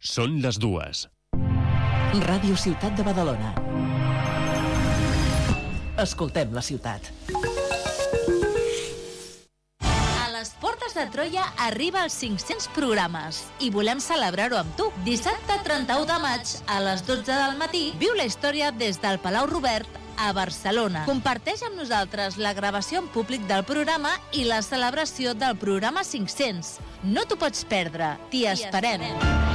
Són les 2. Ràdio Ciutat de Badalona. Escoltem la ciutat. A les portes de Troia arriba als 500 programes i volem celebrar-ho amb tu. Dissabte 31 de maig a les 12 del matí viu la història des del Palau Robert a Barcelona. Comparteix amb nosaltres la gravació en públic del programa i la celebració del programa 500. No t'ho pots perdre. T'hi esperem.